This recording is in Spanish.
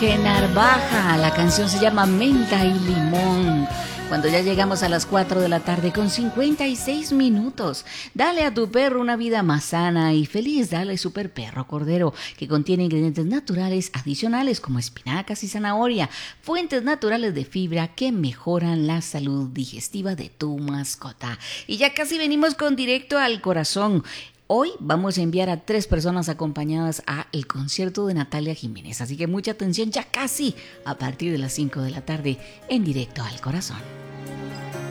Roque Narvaja. La canción se llama Menta y Limón. Cuando ya llegamos a las 4 de la tarde con 56 minutos. Dale a tu perro una vida más sana y feliz. Dale Super Perro Cordero, que contiene ingredientes naturales adicionales como espinacas y zanahoria, fuentes naturales de fibra que mejoran la salud digestiva de tu mascota. Y ya casi venimos con Directo al Corazón. Hoy vamos a enviar a 3 personas acompañadas a el concierto de Natalia Jiménez. Así que mucha atención, ya casi a partir de las 5 de la tarde en Directo al Corazón.